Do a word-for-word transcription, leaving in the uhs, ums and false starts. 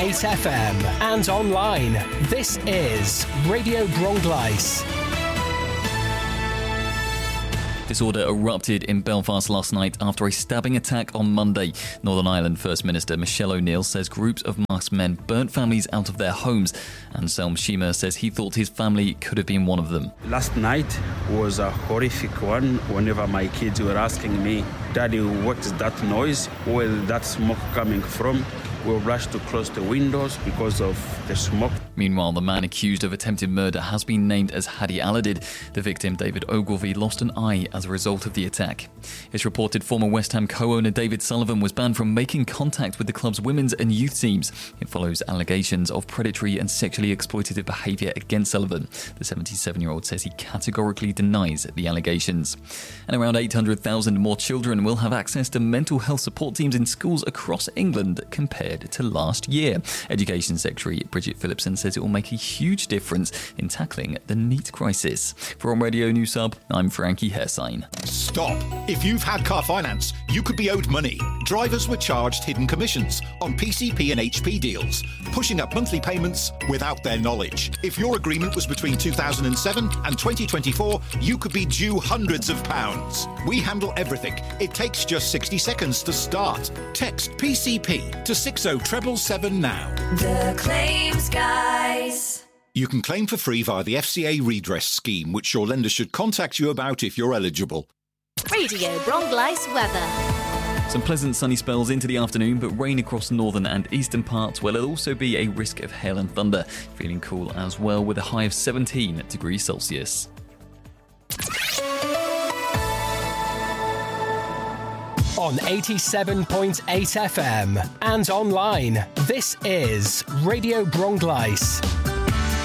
eight F M and online. This is Radio Bronglais. Disorder erupted in Belfast last night after a stabbing attack on Monday. Northern Ireland First Minister Michelle O'Neill says groups of masked men burnt families out of their homes. Anselm Shima says he thought his family could have been one of them. Last night was a horrific one. Whenever my kids were asking me, Daddy, what is that noise? Where is that smoke coming from? We rushed to close the windows because of the smoke. Meanwhile, the man accused of attempted murder has been named as Hadi Aladid. The victim, David Ogilvie, lost an eye as a result of the attack. It's reported former West Ham co-owner David Sullivan was banned from making contact with the club's women's and youth teams. It follows allegations of predatory and sexually exploitative behaviour against Sullivan. The seventy-seven-year-old says he categorically denies the allegations. And around eight hundred thousand more children will have access to mental health support teams in schools across England compared to last year. Education Secretary Bridget Phillipson says it will make a huge difference in tackling the NEET crisis. For On Radio News Hub, I'm Frankie Hersign. Stop! If you've had car finance, you could be owed money. Drivers were charged hidden commissions on P C P and H P deals, pushing up monthly payments without their knowledge. If your agreement was between two thousand seven and twenty twenty-four, you could be due hundreds of pounds. We handle everything. It takes just sixty seconds to start. Text P C P to six oh seven seven now. The Claims Guys. You can claim for free via the F C A redress scheme, which your lender should contact you about if you're eligible. Radio Bronglais weather. Some pleasant sunny spells into the afternoon, but rain across northern and eastern parts, where there'll also be a risk of hail and thunder. Feeling cool as well, with a high of seventeen degrees Celsius. On eighty-seven point eight F M and online, this is Radio Bronglais.